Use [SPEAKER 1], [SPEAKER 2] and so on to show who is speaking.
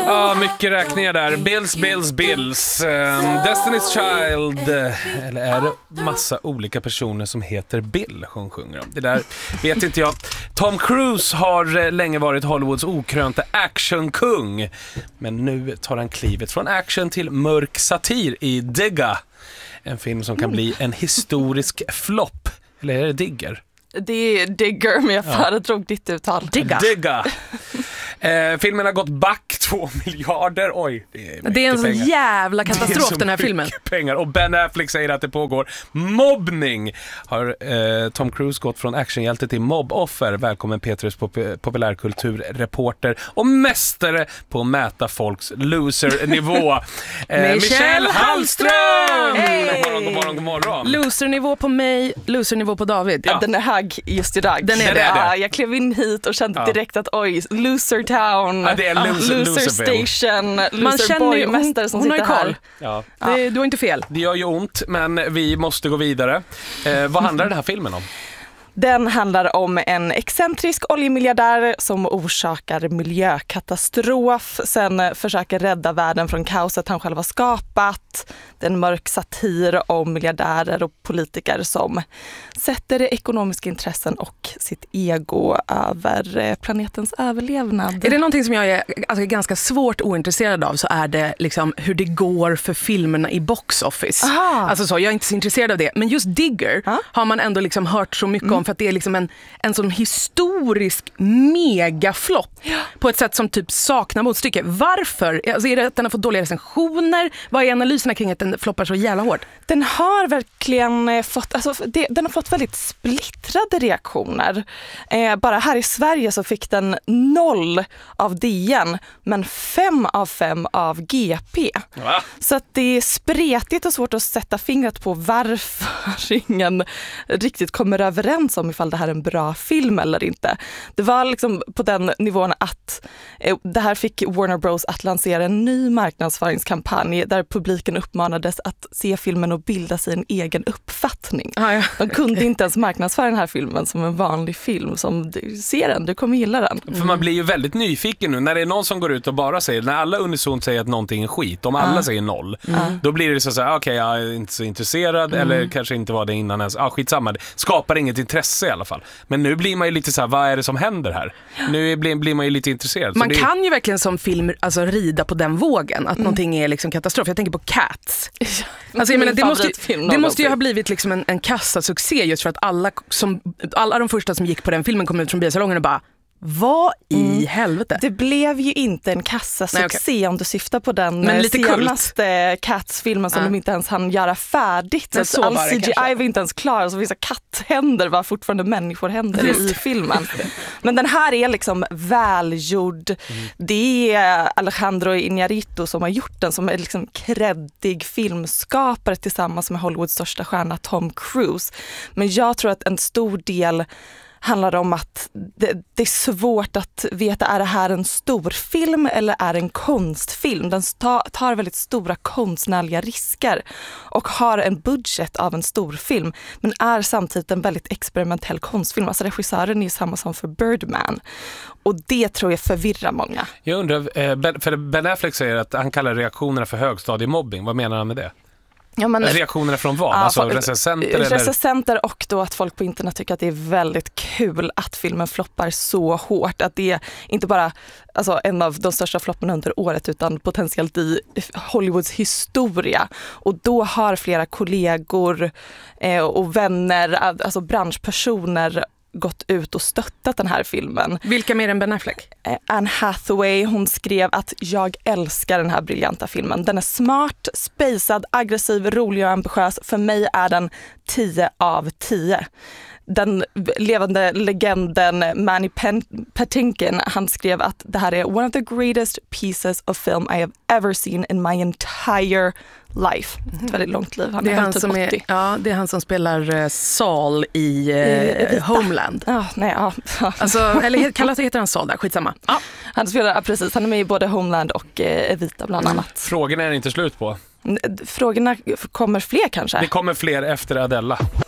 [SPEAKER 1] Mycket räkningar där. Bills. Destiny's Child. Eller är det massa olika personer som heter Bill hon sjunger om? Det där vet inte jag. Tom Cruise har länge varit Hollywoods okrönte actionkung. Men nu tar han klivet från action till mörk satir i Digga. En film som kan bli en historisk flopp. Eller är det Digger?
[SPEAKER 2] Det är Digger, men jag föredrog ditt uttal.
[SPEAKER 1] Digga. Filmen har gått back 2 miljarder. Oj,
[SPEAKER 3] det är en sån jävla katastrof den här filmen.
[SPEAKER 1] Pengar. Och Ben Affleck säger att det pågår mobbning. Har Tom Cruise gått från actionhjälte till mobboffer. Välkommen Petrus populärkulturreporter och mästare på att mäta folks loser-nivå. Michelle Hallström!
[SPEAKER 3] Hey!
[SPEAKER 1] God morgon.
[SPEAKER 3] Loser-nivå på mig, loser-nivå på David.
[SPEAKER 2] Ja. Den är hög just idag.
[SPEAKER 3] Den är det.
[SPEAKER 2] Jag klev in hit och kände direkt att loser town,
[SPEAKER 1] det är
[SPEAKER 2] loser station, loser boymästare som sitter här.
[SPEAKER 3] Ja. Du har inte fel.
[SPEAKER 1] Det gör ju ont, men vi måste gå vidare. Vad handlar den här filmen om?
[SPEAKER 2] Den handlar om en excentrisk oljemiljardär som orsakar miljökatastrof. Sen försöker rädda världen från kaoset han själv har skapat. Det är en mörk satir om miljardärer och politiker som sätter ekonomiska intressen och sitt ego över planetens överlevnad.
[SPEAKER 3] Är det någonting som jag är ganska svårt ointresserad av, så är det liksom hur det går för filmerna i box office. Alltså så, jag är inte så intresserad av det. Men just Digger har man ändå liksom hört så mycket om, för att det är liksom en sån historisk megaflopp på ett sätt som typ saknar motstycke. Varför? Alltså är det att den har fått dåliga recensioner? Vad är analyserna kring att den floppar så jävla hårt? Den har verkligen fått, den har fått väldigt splittrade reaktioner. Bara här i Sverige så fick den 0 av DN, men 5 av 5 av GP.
[SPEAKER 1] Va?
[SPEAKER 2] Så att det är spretigt och svårt att sätta fingret på varför ingen riktigt kommer överens om ifall det här är en bra film eller inte. Det var liksom på den nivån att det här fick Warner Bros att lansera en ny marknadsföringskampanj där publiken uppmanades att se filmen och bilda sig en egen uppfattning. De kunde inte ens marknadsföra den här filmen som en vanlig film som du ser den, du kommer gilla den.
[SPEAKER 1] För man blir ju väldigt nyfiken nu när det är någon som går ut och bara säger, när alla unisont säger att någonting är skit, om alla säger 0, då blir det så här, okej, jag är inte så intresserad eller kanske inte var det innan ens. Skitsamma, det skapar inget intresse i alla fall. Men nu blir man ju lite så här, vad är det som händer här? Nu blir man ju lite intresserad.
[SPEAKER 3] Man kan ju verkligen som film rida på den vågen, att någonting är liksom katastrof. Jag tänker på Cats. Alltså, jag menar, det måste ju ha blivit liksom en kassasuccé just för att alla de första som gick på den filmen kom ut från biosalongen och bara, vad i helvete?
[SPEAKER 2] Det blev ju inte en kassasuccé om du syftar på den senaste Cats-filmen som de inte ens hann göra färdigt. Så all CGI var inte ens klar, så vissa katthänder var fortfarande människohänder i filmen. Men den här är liksom välgjord. Det är Alejandro Iñárritu som har gjort den, som är liksom kreddig filmskapare tillsammans med Hollywoods största stjärna Tom Cruise. Men jag tror att en stor del handlar om att det är svårt att veta, är det här en storfilm eller är det en konstfilm? Den tar väldigt stora konstnärliga risker och har en budget av en storfilm, men är samtidigt en väldigt experimentell konstfilm. Alltså regissören är ju samma som för Birdman. Och det tror jag förvirrar många.
[SPEAKER 1] Jag undrar, för Ben Affleck säger att han kallar reaktionerna för högstadiemobbing. Vad menar han med det?
[SPEAKER 2] Ja, men,
[SPEAKER 1] reaktionerna från vad? Alltså
[SPEAKER 2] recensenter och då att folk på internet tycker att det är väldigt kul att filmen floppar så hårt. Att det är inte bara en av de största flopparna under året utan potentiellt i Hollywoods historia. Och då har flera kollegor och vänner, alltså branschpersoner, gått ut och stöttat den här filmen.
[SPEAKER 3] Vilka mer än Ben Affleck?
[SPEAKER 2] Anne Hathaway, hon skrev att jag älskar den här briljanta filmen. Den är smart, spacad, aggressiv, rolig och ambitiös. För mig är den 10 av 10. Den levande legenden Manny Patinkin, han skrev att det här är one of the greatest pieces of film I have ever seen in my entire life. Ett väldigt långt liv.
[SPEAKER 3] Det är han som 80. Det är han som spelar Saul i Homeland. Eller heter han Saul där, skitsamma.
[SPEAKER 2] Han spelar, precis, han är med i både Homeland och Evita bland annat.
[SPEAKER 1] Frågorna är inte slut på.
[SPEAKER 2] Frågorna kommer fler kanske.
[SPEAKER 1] Det kommer fler efter Adela.